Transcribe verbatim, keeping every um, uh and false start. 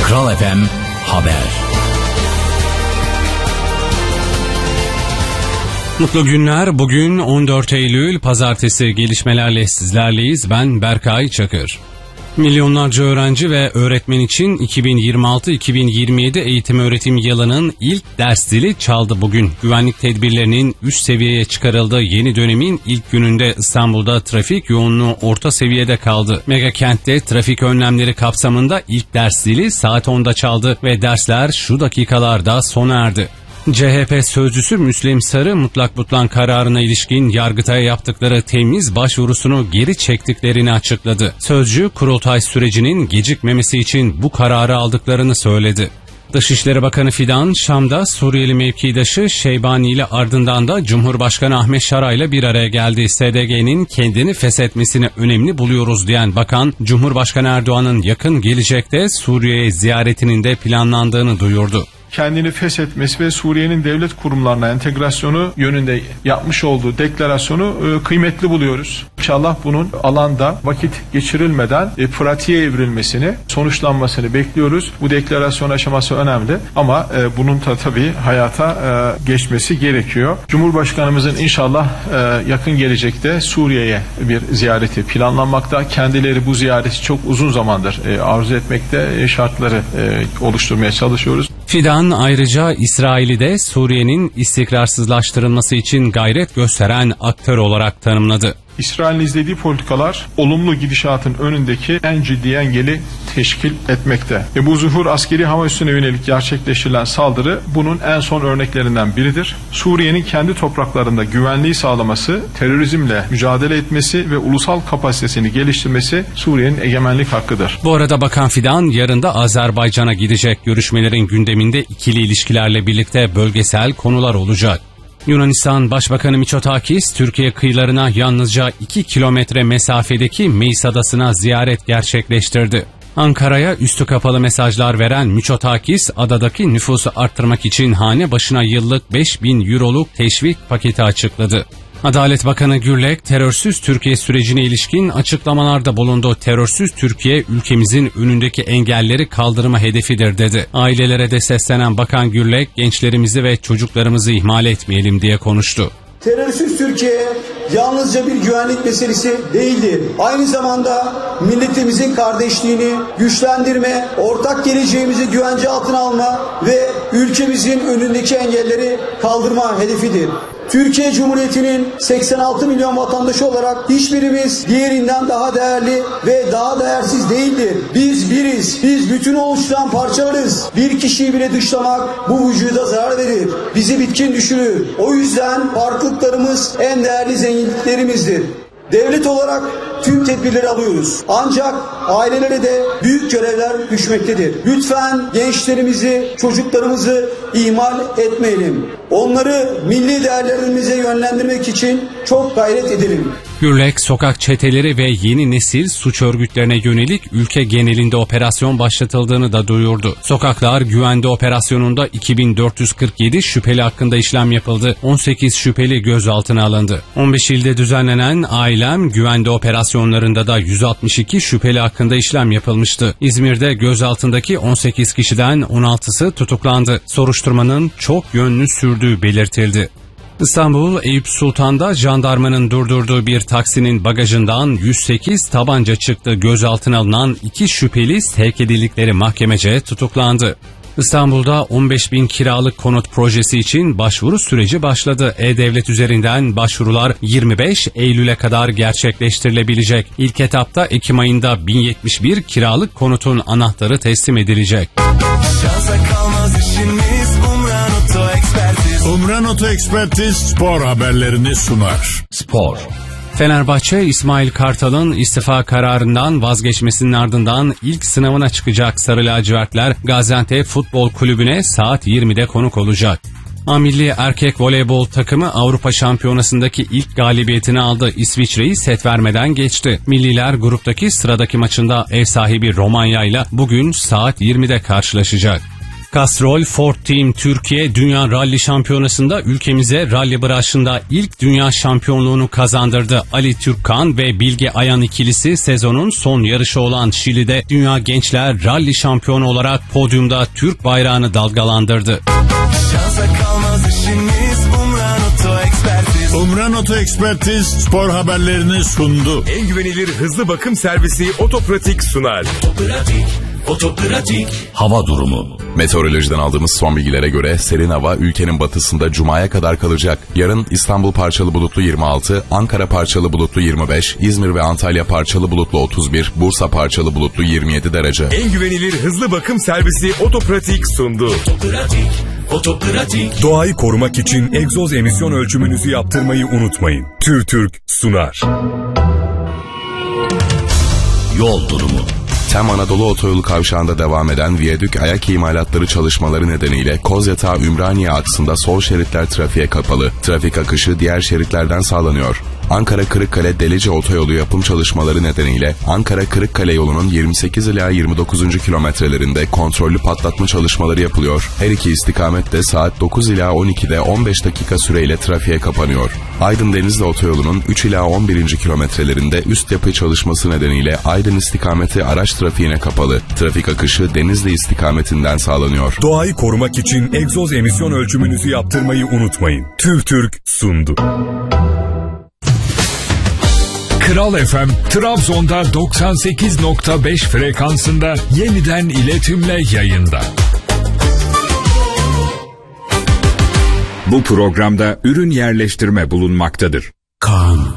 Kral F M Haber. Mutlu günler. Bugün on dört Eylül Pazartesi, gelişmelerle sizlerleyiz. Ben Berkay Çakır. Milyonlarca öğrenci ve öğretmen için iki bin yirmi altı iki bin yirmi yedi eğitim öğretim yılının ilk ders zili çaldı bugün. Güvenlik tedbirlerinin üst seviyeye çıkarıldığı yeni dönemin ilk gününde İstanbul'da trafik yoğunluğu orta seviyede kaldı. Mega kentte trafik önlemleri kapsamında ilk ders zili saat onda çaldı ve dersler şu dakikalarda sona erdi. C H P sözcüsü Müslim Sarı, mutlak butlan kararına ilişkin Yargıtay'a yaptıkları temiz başvurusunu geri çektiklerini açıkladı. Sözcü, kurultay sürecinin gecikmemesi için bu kararı aldıklarını söyledi. Dışişleri Bakanı Fidan, Şam'da Suriyeli mevkidaşı Şeybani ile ardından da Cumhurbaşkanı Ahmet Şara ile bir araya geldi. S D G'nin kendini feshetmesini önemli buluyoruz diyen bakan, Cumhurbaşkanı Erdoğan'ın yakın gelecekte Suriye'ye ziyaretinin de planlandığını duyurdu. Kendini feshetmesi ve Suriye'nin devlet kurumlarına entegrasyonu yönünde yapmış olduğu deklarasyonu e, kıymetli buluyoruz. İnşallah bunun alanda vakit geçirilmeden e, pratiğe evrilmesini, sonuçlanmasını bekliyoruz. Bu deklarasyon aşaması önemli ama e, bunun da tabii hayata e, geçmesi gerekiyor. Cumhurbaşkanımızın inşallah e, yakın gelecekte Suriye'ye bir ziyareti planlanmakta. Kendileri bu ziyareti çok uzun zamandır e, arzu etmekte, e, şartları e, oluşturmaya çalışıyoruz. Fidan ayrıca İsrail'i de Suriye'nin istikrarsızlaştırılması için gayret gösteren aktör olarak tanımladı. İsrail'in izlediği politikalar olumlu gidişatın önündeki en ciddi engeli teşkil etmekte. Ve bu zuhur askeri hava üssüne yönelik gerçekleştirilen saldırı bunun en son örneklerinden biridir. Suriye'nin kendi topraklarında güvenliği sağlaması, terörizmle mücadele etmesi ve ulusal kapasitesini geliştirmesi Suriye'nin egemenlik hakkıdır. Bu arada Bakan Fidan yarın da Azerbaycan'a gidecek. Görüşmelerin gündeminde ikili ilişkilerle birlikte bölgesel konular olacak. Yunanistan Başbakanı Mitsotakis, Türkiye kıyılarına yalnızca iki kilometre mesafedeki Meis Adası'na ziyaret gerçekleştirdi. Ankara'ya üstü kapalı mesajlar veren Mitsotakis, adadaki nüfusu arttırmak için hane başına yıllık beş bin euroluk teşvik paketi açıkladı. Adalet Bakanı Gürlek, terörsüz Türkiye sürecine ilişkin açıklamalarda bulundu. Terörsüz Türkiye, ülkemizin önündeki engelleri kaldırma hedefidir dedi. Ailelere de seslenen Bakan Gürlek, gençlerimizi ve çocuklarımızı ihmal etmeyelim diye konuştu. Terörsüz Türkiye yalnızca bir güvenlik meselesi değildir. Aynı zamanda milletimizin kardeşliğini güçlendirme, ortak geleceğimizi güvence altına alma ve ülkemizin önündeki engelleri kaldırma hedefidir. Türkiye Cumhuriyeti'nin seksen altı milyon vatandaşı olarak hiçbirimiz diğerinden daha değerli ve daha değersiz değildir. Biz biriz, biz bütün oluşturan parçalarız. Bir kişiyi bile dışlamak bu vücuda zarar verir, bizi bitkin düşürür. O yüzden farklılıklarımız en değerli zenginliklerimizdir. Devlet olarak tüm tedbirleri alıyoruz. Ancak ailelere de büyük görevler düşmektedir. Lütfen gençlerimizi, çocuklarımızı ihmal etmeyelim. Onları milli değerlerimize yönlendirmek için çok gayret edelim. Gürlek, sokak çeteleri ve yeni nesil suç örgütlerine yönelik ülke genelinde operasyon başlatıldığını da duyurdu. Sokaklar Güvende operasyonunda iki bin dört yüz kırk yedi şüpheli hakkında işlem yapıldı. on sekiz şüpheli gözaltına alındı. on beş ilde düzenlenen Ailem Güvende operasyonlarında da yüz altmış iki şüpheli hakkında işlem yapılmıştı. İzmir'de gözaltındaki on sekiz kişiden on altısı tutuklandı. Soruşturmanın çok yönlü sürdüğü belirtildi. İstanbul Eyüp Sultan'da jandarmanın durdurduğu bir taksinin bagajından yüz sekiz tabanca çıktı. Gözaltına alınan iki şüpheli sevk edildikleri mahkemece tutuklandı. İstanbul'da on beş bin kiralık konut projesi için başvuru süreci başladı. E-Devlet üzerinden başvurular yirmi beş Eylül'e kadar gerçekleştirilebilecek. İlk etapta Ekim ayında bin yetmiş bir kiralık konutun anahtarı teslim edilecek. Umran Oto Ekspertiz spor haberlerini sunar. Spor. Fenerbahçe, İsmail Kartal'ın istifa kararından vazgeçmesinin ardından ilk sınavına çıkacak Sarı Lacivertler Gaziantep Futbol Kulübü'ne saat yirmide konuk olacak. A Milli Erkek Voleybol takımı Avrupa Şampiyonası'ndaki ilk galibiyetini aldı. İsviçre'yi set vermeden geçti. Milliler gruptaki sıradaki maçında ev sahibi Romanya ile bugün saat yirmide karşılaşacak. Castrol Ford Team Türkiye Dünya Rally Şampiyonası'nda ülkemize rally branşında ilk dünya şampiyonluğunu kazandırdı. Ali Türkkan ve Bilge Ayan ikilisi sezonun son yarışı olan Şili'de Dünya Gençler Rally Şampiyonu olarak podyumda Türk bayrağını dalgalandırdı. Umran Oto Ekspertiz spor haberlerini sundu. En güvenilir hızlı bakım servisi Otopratik sunar. Otopratik, Otopratik. Hava durumu. Meteorolojiden aldığımız son bilgilere göre serin hava ülkenin batısında Cuma'ya kadar kalacak. Yarın İstanbul parçalı bulutlu yirmi altı, Ankara parçalı bulutlu yirmi beş, İzmir ve Antalya parçalı bulutlu otuz bir, Bursa parçalı bulutlu yirmi yedi derece. En güvenilir hızlı bakım servisi Otopratik sundu. Otopratik, Otopratik. Doğayı korumak için egzoz emisyon ölçümünüzü yaptırmayı unutmayın. TÜRTÜRK sunar. Yol durumu. Tem Anadolu Otoyolu kavşağında devam eden viyadük ayak imalatları çalışmaları nedeniyle Kozyatağı Ümraniye aksında sol şeritler trafiğe kapalı. Trafik akışı diğer şeritlerden sağlanıyor. Ankara-Kırıkkale Delice Otoyolu yapım çalışmaları nedeniyle Ankara-Kırıkkale yolunun yirmi sekiz ila yirmi dokuzuncu kilometrelerinde kontrollü patlatma çalışmaları yapılıyor. Her iki istikamette saat dokuz ila on ikide on beş dakika süreyle trafiğe kapanıyor. Aydın Denizli Otoyolu'nun üç ila on birinci kilometrelerinde üst yapı çalışması nedeniyle Aydın istikameti araç trafiğine kapalı. Trafik akışı Denizli istikametinden sağlanıyor. Doğayı korumak için egzoz emisyon ölçümünüzü yaptırmayı unutmayın. TÜRTÜRK sundu. Kral F M, Trabzon'da doksan sekiz nokta beş frekansında yeniden iletimle yayında. Bu programda ürün yerleştirme bulunmaktadır. Kan